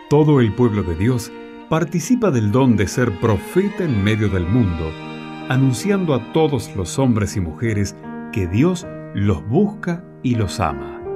Todo el pueblo de Dios participa del don de ser profeta en medio del mundo, anunciando a todos los hombres y mujeres que Dios los busca y los ama.